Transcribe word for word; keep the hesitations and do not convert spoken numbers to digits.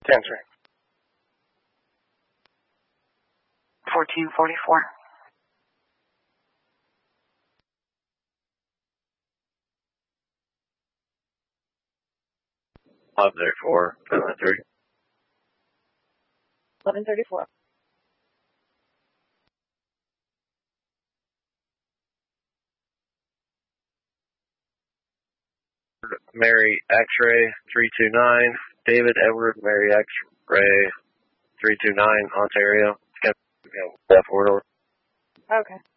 Answering. fourteen forty-four. eleven thirty-four, nine three. eleven thirty-four. Mary X-ray, three two nine. David Edward, Mary X-ray, three two nine, Ontario. That order. Okay.